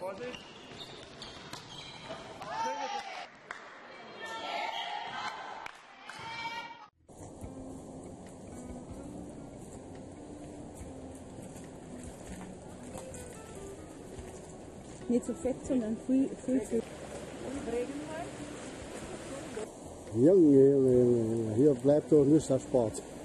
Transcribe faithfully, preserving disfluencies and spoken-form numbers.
Nicht so fett, sondern viel, viel, viel. Junge, Junge, Junge, hier bleibt doch nicht der Sport.